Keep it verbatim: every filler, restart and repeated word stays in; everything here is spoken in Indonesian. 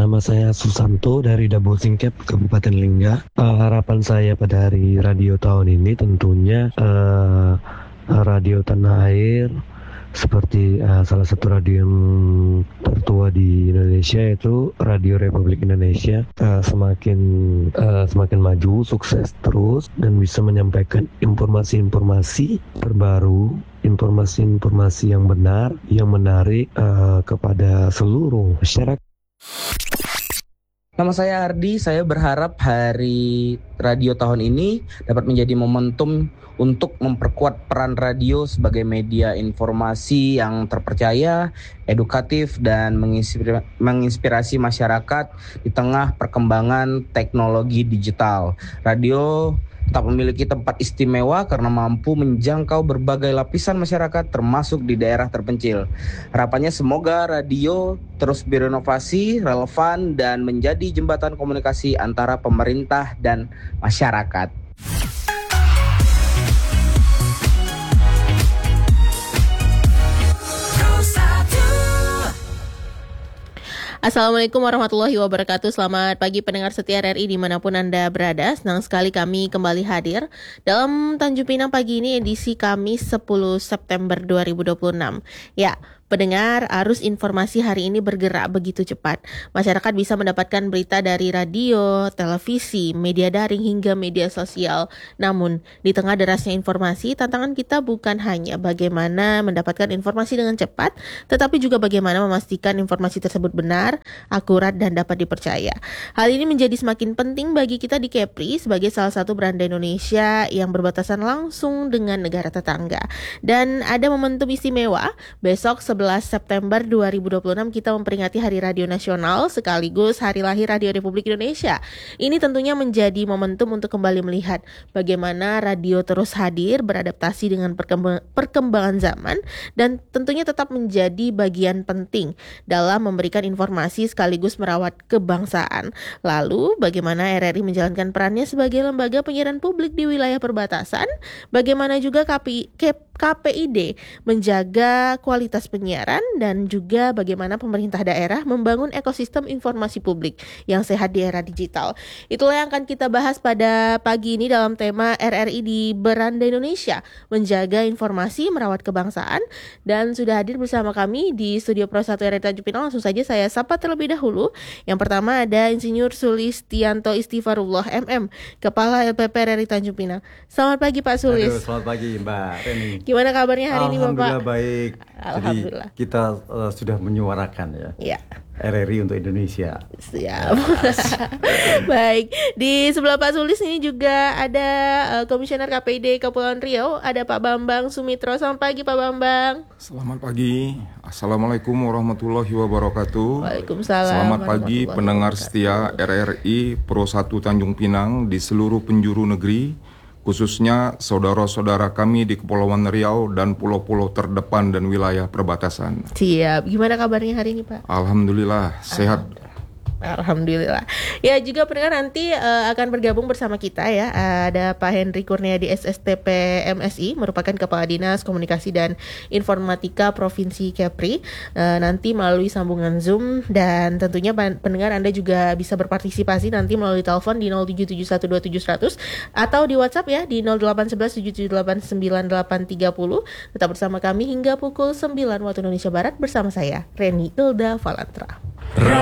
nama saya Susanto dari Dabo Singkep, Kabupaten Lingga. Uh, harapan saya pada hari radio tahun ini tentunya uh, radio Tanah Air seperti uh, salah satu radio yang tertua di Indonesia yaitu Radio Republik Indonesia uh, semakin uh, semakin maju, sukses terus dan bisa menyampaikan informasi-informasi terbaru, informasi-informasi yang benar, yang menarik uh, kepada seluruh masyarakat. Nama saya Ardi, saya berharap hari radio tahun ini dapat menjadi momentum untuk memperkuat peran radio sebagai media informasi yang terpercaya, edukatif, dan menginspira- menginspirasi masyarakat di tengah perkembangan teknologi digital. Radio tetap memiliki tempat istimewa karena mampu menjangkau berbagai lapisan masyarakat termasuk di daerah terpencil. Harapannya semoga radio terus berinovasi, relevan, dan menjadi jembatan komunikasi antara pemerintah dan masyarakat. Assalamualaikum warahmatullahi wabarakatuh. Selamat pagi pendengar setia R R I dimanapun Anda berada. Senang sekali kami kembali hadir dalam Tanjung Pinang pagi ini, edisi Kamis sepuluh September dua ribu dua puluh enam. Ya, pendengar, arus informasi hari ini bergerak begitu cepat. Masyarakat bisa mendapatkan berita dari radio, televisi, media daring hingga media sosial. Namun, di tengah derasnya informasi, tantangan kita bukan hanya bagaimana mendapatkan informasi dengan cepat, tetapi juga bagaimana memastikan informasi tersebut benar, akurat, dan dapat dipercaya. Hal ini menjadi semakin penting bagi kita di Kepri sebagai salah satu beranda Indonesia yang berbatasan langsung dengan negara tetangga. Dan ada momentum istimewa, besok sebelas September dua ribu dua puluh enam kita memperingati Hari Radio Nasional sekaligus Hari Lahir Radio Republik Indonesia. Ini tentunya menjadi momentum untuk kembali melihat bagaimana radio terus hadir, beradaptasi dengan perkembang- perkembangan zaman, dan tentunya tetap menjadi bagian penting dalam memberikan informasi sekaligus merawat kebangsaan. Lalu, bagaimana R R I menjalankan perannya sebagai lembaga penyiaran publik di wilayah perbatasan? Bagaimana juga K P I, K P I D menjaga kualitas penyiaran, dan juga bagaimana pemerintah daerah membangun ekosistem informasi publik yang sehat di era digital. Itulah yang akan kita bahas pada pagi ini dalam tema R R I di Beranda Indonesia, menjaga informasi, merawat kebangsaan. Dan sudah hadir bersama kami di studio Pro satu R R I Tanjung Pinang. Langsung saja saya sapa terlebih dahulu. Yang pertama ada Insinyur Sulistianto Istighfarullah M M, Kepala L P P R R I Tanjung Pinang. Selamat pagi Pak Sulis. Aduh, selamat pagi Mbak Reni. Gimana kabarnya hari ini Bapak? Alhamdulillah baik. Alhamdulillah. Jadi kita uh, sudah menyuarakan ya. Iya. R R I untuk Indonesia. Siap. Baik, di sebelah Pak Sulis ini juga ada uh, Komisioner K P I D Kepulauan Riau, ada Pak Bambang Sumitro. Selamat pagi Pak Bambang. Selamat pagi. Assalamualaikum warahmatullahi wabarakatuh. Waalaikumsalam. Selamat pagi pendengar setia R R I Pro satu Tanjung Pinang di seluruh penjuru negeri, khususnya saudara-saudara kami di Kepulauan Riau dan pulau-pulau terdepan dan wilayah perbatasan. Siap. Gimana kabarnya hari ini Pak? Alhamdulillah sehat. Alhamdulillah. Ya, juga pendengar nanti uh, akan bergabung bersama kita ya. Uh, ada Pak Henry Kurniadi S S T P M S I, merupakan Kepala Dinas Komunikasi dan Informatika Provinsi Kepri. Uh, nanti melalui sambungan Zoom, dan tentunya pendengar Anda juga bisa berpartisipasi nanti melalui telepon di nol tujuh tujuh satu dua tujuh satu nol nol atau di WhatsApp ya di nol delapan satu satu tujuh tujuh delapan sembilan delapan tiga nol. Tetap bersama kami hingga pukul sembilan waktu Indonesia Barat bersama saya Reni Hilda Valantra.